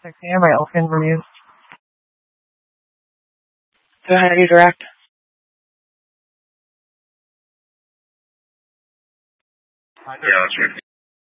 6 a.m. I can review. Go ahead, redirect. Yeah, that's right.